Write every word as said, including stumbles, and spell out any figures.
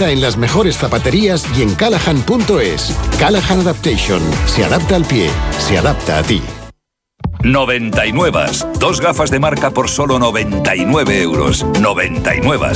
venta en las mejores zapaterías y en callahan punto es. Callahan Adaptation. Se adapta al pie. Se adapta a ti. noventa y nueve. Dos gafas de marca por solo noventa y nueve euros. noventa y nueve.